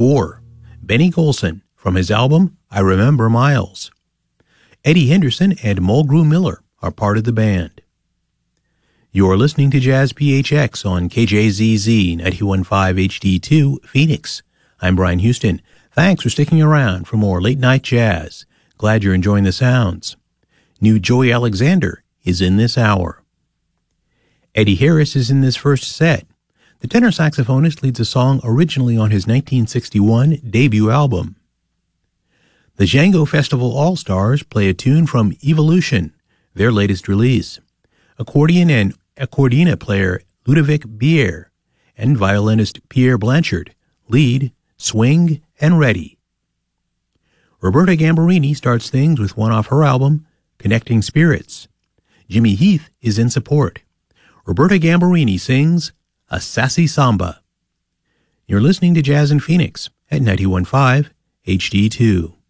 4, Benny Golson, from his album I Remember Miles. Eddie Henderson and Mulgrew Miller are part of the band. You're listening to Jazz PHX on KJZZ 91.5 HD2, Phoenix. I'm Brian Houston. Thanks for sticking around for more late-night jazz. Glad you're enjoying the sounds. New Joey Alexander is in this hour. Eddie Harris is in this first set. The tenor saxophonist leads a song originally on his 1961 debut album. The Django Festival All-Stars play a tune from Evolution, their latest release. Accordion and accordiona player Ludovic Bier and violinist Pierre Blanchard lead Swing and Ready. Roberta Gambarini starts things with one off her album, Connecting Spirits. Jimmy Heath is in support. Roberta Gambarini sings A Sassy Samba. You're listening to Jazz in Phoenix at 91.5 HD2.